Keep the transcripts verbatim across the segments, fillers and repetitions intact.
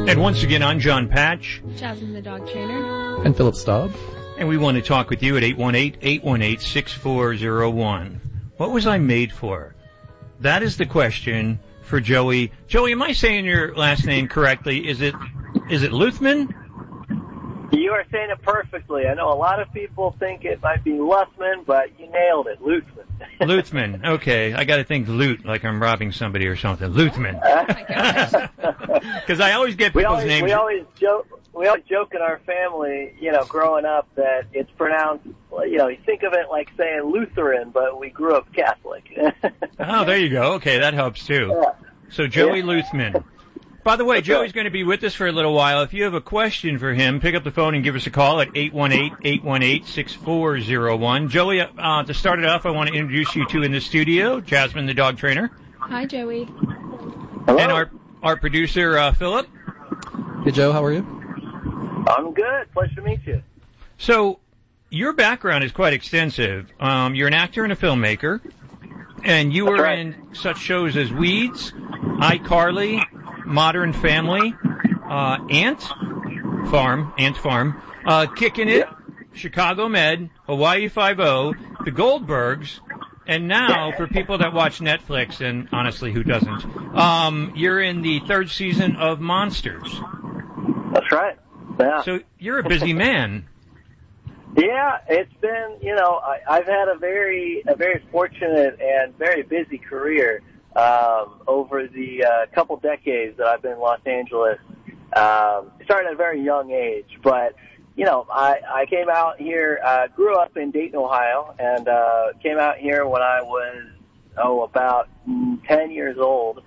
And once again, I'm John Patch. Jasmine the dog trainer. And Philip Staub. And we want to talk with you at eight one eight, eight one eight, six four zero one. What was I made for? That is the question for Joey. Joey, am I saying your last name correctly? Is it is it Luthman? You are saying it perfectly. I know a lot of people think it might be Luthman, but you nailed it, Luthman. Luthman. Okay, I got to think loot like I'm robbing somebody or something. Luthman. Because I always get people's we always, names. We always joke. We always joke in our family, you know, growing up, that it's pronounced, you know, you think of it like saying Lutheran, but we grew up Catholic. Oh, there you go. Okay, that helps too. Yeah. So Joey Yeah. Luthman. By the way, Joey's going to be with us for a little while. If you have a question for him, pick up the phone and give us a call at eight one eight, eight one eight, six four zero one. Joey, uh, to start it off, I want to introduce you to in the studio, Jasmine the dog trainer. Hi, Joey. Hello. And our, our producer, uh, Philip. Hey, Joe, how are you? I'm good. Pleasure to meet you. So, your background is quite extensive. Um, you're an actor and a filmmaker, and you were right. in such shows as Weeds, iCarly, Modern Family, uh, Ant Farm, Ant Farm, uh, Kickin' It, Yeah. Chicago Med, Hawaii Five-O, The Goldbergs, and now, for people that watch Netflix, and honestly, who doesn't, um, you're in the third season of Monsters. That's right. Yeah. So, you're a busy man. Yeah, it's been, you know, I, I've had a very, a very fortunate and very busy career um, over the uh, couple decades that I've been in Los Angeles. Um, started at a very young age, but you know, I, I came out here, uh, grew up in Dayton, Ohio, and uh, came out here when I was oh about ten years old,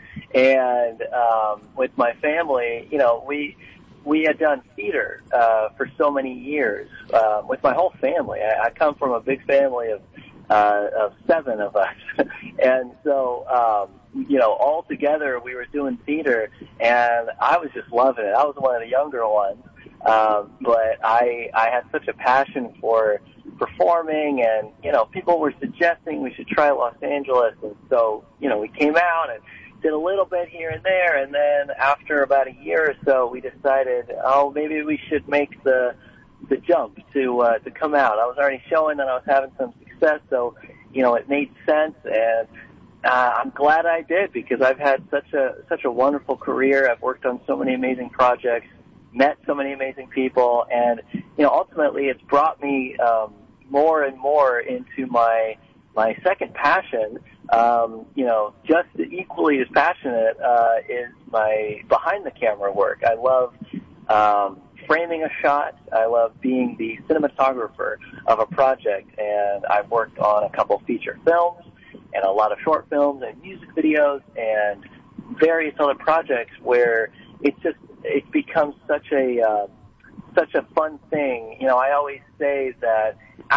and um, with my family, you know, we. We had done theater uh, for so many years uh, with my whole family. I, I come from a big family of uh, of seven of us, and so um, you know, all together we were doing theater, and I was just loving it. I was one of the younger ones, um, but I I had such a passion for performing, and you know, people were suggesting we should try Los Angeles, and so you know, we came out and did a little bit here and there, and then after about a year or so, we decided, oh, maybe we should make the the jump to uh, to come out. I was already showing that I was having some success, so you know it made sense, and uh, I'm glad I did, because I've had such a such a wonderful career. I've worked on so many amazing projects, met so many amazing people, and you know ultimately it's brought me um, more and more into my my second passion. Um, you know, just equally as passionate uh, is my behind-the-camera work. I love um, framing a shot. I love being the cinematographer of a project, and I've worked on a couple feature films and a lot of short films and music videos and various other projects where it's just it becomes such a uh, such a fun thing. You know, I always say that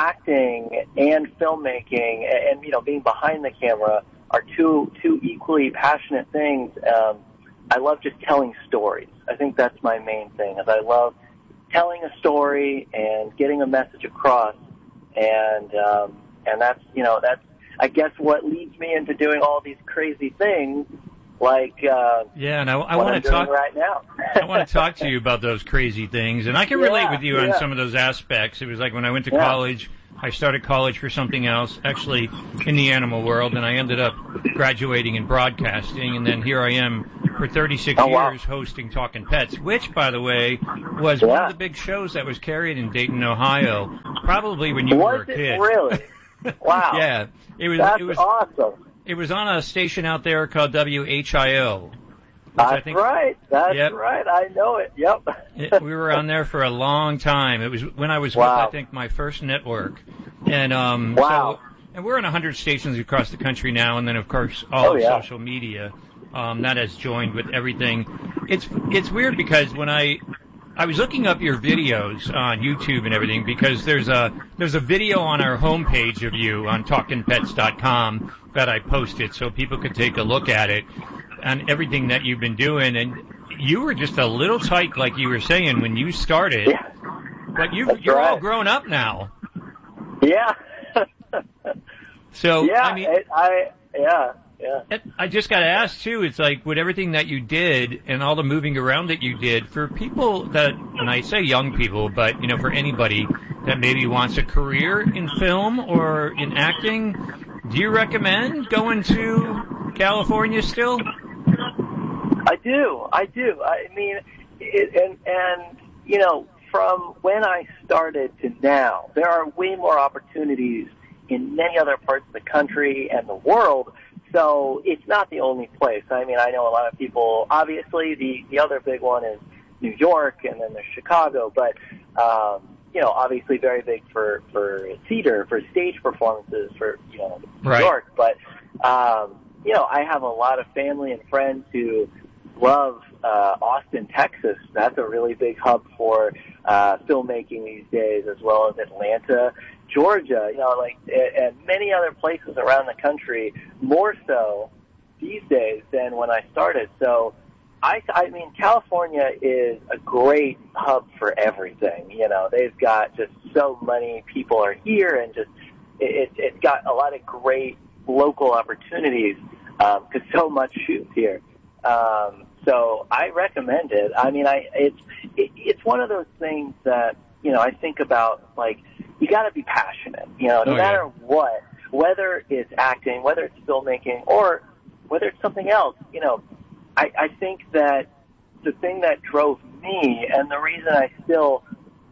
acting and filmmaking and, and, you know, being behind the camera are two two equally passionate things. Um, I love just telling stories. I think that's my main thing, is I love telling a story and getting a message across. And, um, and that's, you know, that's, I guess, what leads me into doing all these crazy things. Like, uh, yeah, and I, I what want I'm to talk doing right now. I want to talk to you about those crazy things, and I can relate Yeah, with you on yeah. some of those aspects. It was like when I went to Yeah. college, I started college for something else, actually in the animal world, and I ended up graduating in broadcasting, and then here I am for thirty-six Oh, wow. years hosting Talking Pets, which, by the way, was Yeah. one of the big shows that was carried in Dayton, Ohio, probably when you Was were a it kid. really? Wow. Yeah, it was. That's it was. awesome. It was on a station out there called W H I O. That's I think, right. That's Yep. right. I know it. Yep. it, we were on there for a long time. It was when I was Wow. with, I think, my first network. And um, Wow. so, and we're in one hundred stations across the country now, and then of course all Oh, of yeah. social media um, that has joined with everything. It's it's weird because when I I was looking up your videos on YouTube and everything, because there's a there's a video on our homepage of you on talkin pets dot com that I posted so people could take a look at it and everything that you've been doing. And you were just a little tight, like you were saying, when you started. Yeah. But you That's you're all right. grown up now. Yeah. So yeah. I mean, it, I. Yeah. Yeah. I just got to ask, too, it's like with everything that you did and all the moving around that you did, for people that, and I say young people, but, you know, for anybody that maybe wants a career in film or in acting, do you recommend going to California still? I do. I do. I mean, it, and, and, you know, from when I started to now, there are way more opportunities in many other parts of the country and the world. So it's not the only place. I mean, I know a lot of people, obviously the, the other big one is New York, and then there's Chicago, but, um, you know, obviously very big for, for theater, for stage performances, for, you know, New right. York. But, um, you know, I have a lot of family and friends who love uh, Austin, Texas. That's a really big hub for uh, filmmaking these days, as well as Atlanta, Georgia, you know, like, and many other places around the country, more so these days than when I started. So, I, I mean, California is a great hub for everything. You know, they've got just so many people are here, and just it, it's got a lot of great local opportunities because um, so much shoots here. Um, so I recommend it. I mean, I it's it, it's one of those things that, you know, I think about, like, you got to be passionate. You know, no oh, matter yeah. what, whether it's acting, whether it's filmmaking, or whether it's something else. You know, I, I think that the thing that drove me, and the reason I still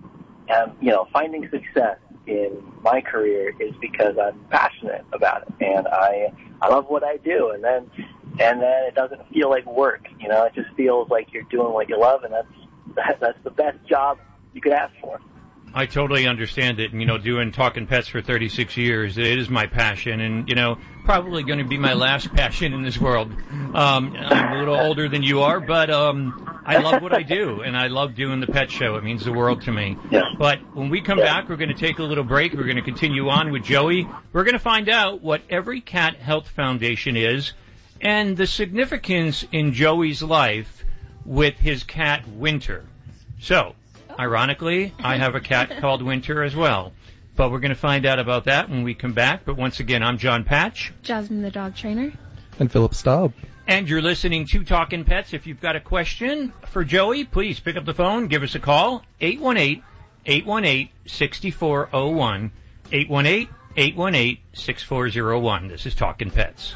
am, you know, finding success in my career, is because I'm passionate about it, and I I love what I do, and then and then it doesn't feel like work. You know, it just feels like you're doing what you love, and that's that, that's the best job you could ask for. I totally understand it. And, you know, doing Talking Pets for thirty-six years, it is my passion, and, you know, probably going to be my last passion in this world. Um, I'm a little older than you are, but um, I love what I do, and I love doing the pet show. It means the world to me. Yeah. But when we come yeah. back, we're going to take a little break. We're going to continue on with Joey. We're going to find out what Every Cat Health Foundation is and the significance in Joey's life with his cat, Winter. So, ironically, I have a cat called Winter as well. But we're going to find out about that when we come back. But once again, I'm John Patch. Jasmine the dog trainer. And Philip Staub. And you're listening to Talkin' Pets. If you've got a question for Joey, please pick up the phone. Give us a call. eight one eight, eight one eight, six four zero one. eight one eight, eight one eight, six four zero one. This is Talkin' Pets.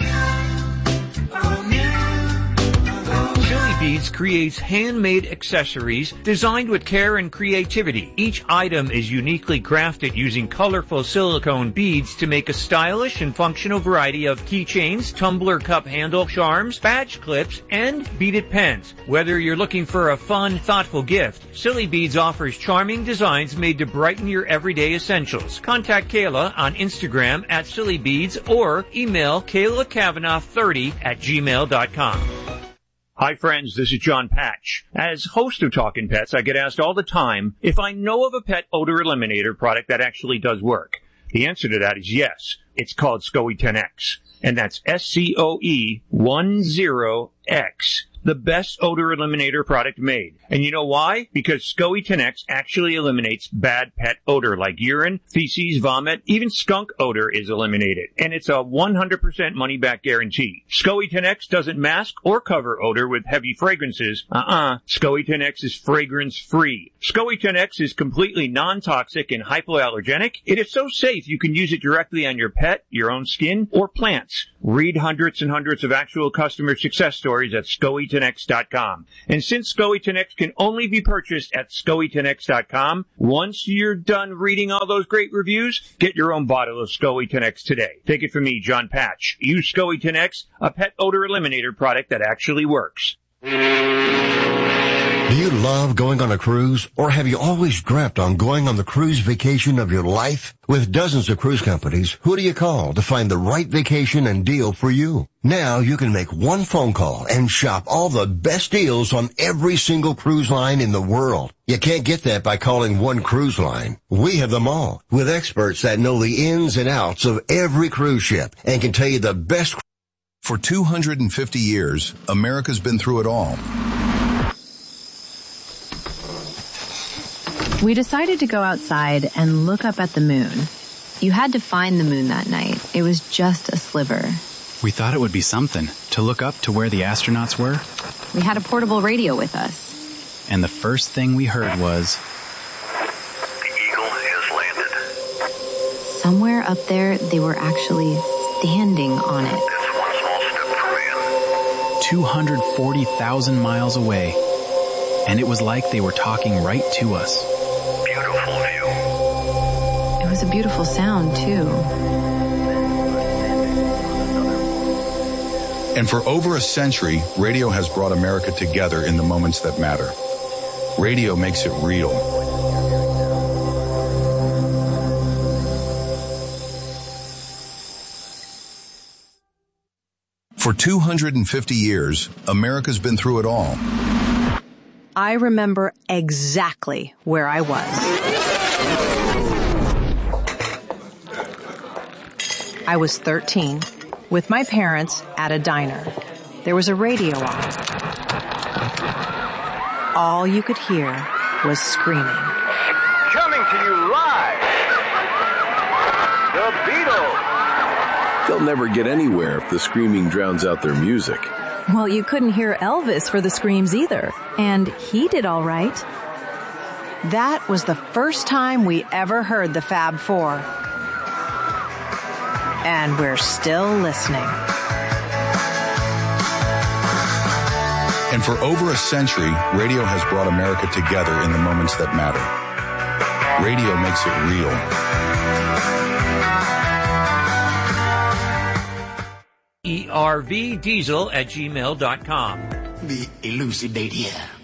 Silly Beads creates handmade accessories designed with care and creativity. Each item is uniquely crafted using colorful silicone beads to make a stylish and functional variety of keychains, tumbler cup handle charms, badge clips, and beaded pens. Whether you're looking for a fun, thoughtful gift, Silly Beads offers charming designs made to brighten your everyday essentials. Contact Kayla on Instagram at Silly Beads or email kayla kavanaugh thirty at gmail dot com. Hi friends, this is John Patch. As host of Talkin' Pets, I get asked all the time if I know of a pet odor eliminator product that actually does work. The answer to that is yes. It's called SCOE ten X, and that's S C O E ten X. The best odor eliminator product made. And you know why? Because SCOE ten X actually eliminates bad pet odor like urine, feces, vomit, even skunk odor is eliminated. And it's a one hundred percent money-back guarantee. SCOE ten X doesn't mask or cover odor with heavy fragrances. Uh-uh. SCOE ten X is fragrance-free. SCOE ten X is completely non-toxic and hypoallergenic. It is so safe you can use it directly on your pet, your own skin, or plants. Read hundreds and hundreds of actual customer success stories at SCOE ten X dot com. And since SCOE ten X can only be purchased at SCOE ten X dot com, once you're done reading all those great reviews, get your own bottle of SCOE ten X today. Take it from me, John Patch. Use SCOE ten X, a pet odor eliminator product that actually works. Do you love going on a cruise, or have you always dreamt on going on the cruise vacation of your life? With dozens of cruise companies, who do you call to find the right vacation and deal for you? Now you can make one phone call and shop all the best deals on every single cruise line in the world. You can't get that by calling one cruise line. We have them all, with experts that know the ins and outs of every cruise ship and can tell you the best. For two hundred fifty years, America's been through it all. We decided to go outside and look up at the moon. You had to find the moon that night. It was just a sliver. We thought it would be something to look up to where the astronauts were. We had a portable radio with us. And the first thing we heard was... The Eagle has landed. Somewhere up there, they were actually standing on it. That's one small step for man. two hundred forty thousand miles away. And it was like they were talking right to us. Beautiful view. It was a beautiful sound, too. And for over a century, radio has brought America together in the moments that matter. Radio makes it real. For two hundred fifty years, America's been through it all. I remember exactly where I was. I was thirteen, with my parents at a diner. There was a radio on. All you could hear was screaming. Coming to you live, the Beatles. They'll never get anywhere if the screaming drowns out their music. Well, you couldn't hear Elvis for the screams either, and he did all right. That was the first time we ever heard the Fab Four. And we're still listening. And for over a century, radio has brought America together in the moments that matter. Radio makes it real. E R V diesel at gmail dot com. The Elucidatia.